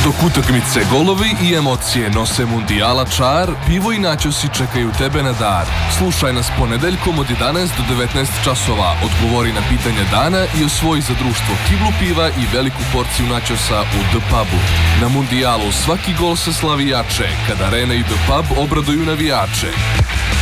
Dok utakmice, golovi i emocije nose mundijala čar, pivo i načosi čekaju tebe na dar. Slušaj nas ponedeljkom od 11 do 19 časova, odgovori na pitanje dana i osvoji za društvo kiblu piva i veliku porciju načosa u The Pubu. Na mundijalu svaki gol se slavi jače, kada Arena i The Pub obraduju navijače.